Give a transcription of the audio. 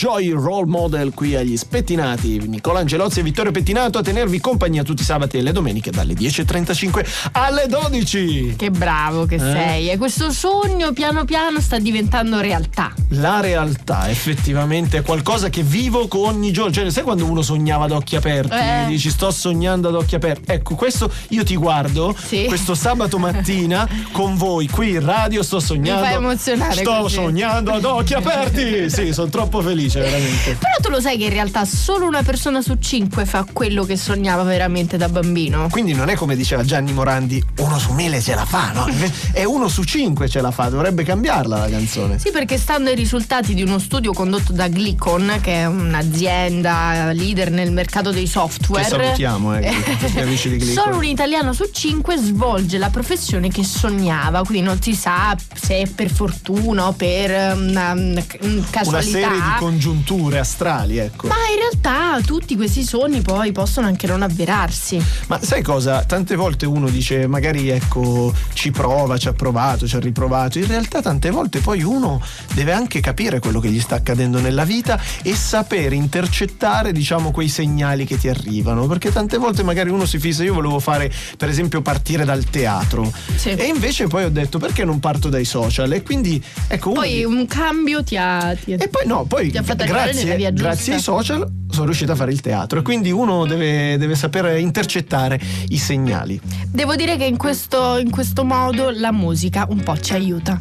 Joy Role Model qui agli Spettinati. Nicola Angelozzi e Vittorio Pettinato a tenervi compagnia tutti i sabati e le domeniche dalle 10.35 alle 12. Che bravo che sei. E questo sogno piano piano sta diventando realtà. La realtà effettivamente è qualcosa che vivo con ogni giorno. Cioè, sai quando uno sognava ad occhi aperti? Dici sto sognando ad occhi aperti. Ecco, questo io ti guardo questo sabato mattina con voi qui in radio. Sto sognando. Mi fai emozionare. Sto sognando ad occhi aperti. Sì, sono troppo felice veramente. Però tu lo sai che in realtà solo una persona su 5 fa quello che sognava veramente da bambino. Quindi non è come diceva Gianni Morandi, 1 su 1000 ce la fa, no? È 1 su 5 ce la fa. Dovrebbe cambiarla la canzone. Sì, perché stando ai risultati di uno studio condotto da Glicon, che è un'azienda leader nel mercato dei software, che salutiamo, gli amici di Glicon. Solo un italiano su 5 svolge la professione che sognava, quindi non si sa se è per fortuna o per una casualità. Una serie di congiunture astrali, ecco. Ma in realtà tutti questi sogni poi possono anche non avverarsi. Ma sai cosa? Tante volte uno dice magari ecco ci prova, ci ha provato, ci ha riprovato. In realtà tante volte poi uno deve anche capire quello che gli sta accadendo nella vita e sapere intercettare, diciamo, quei segnali che ti arrivano, perché tante volte magari uno si fissa, io volevo fare per esempio partire dal teatro e invece poi ho detto perché non parto dai social, e quindi ecco poi un cambio ti ha fatto arrivare nella via giusta. Grazie ai social sono riuscito a fare il teatro, e quindi uno deve sapere intercettare i segnali. Devo dire che in questo modo la musica un po' ci aiuta.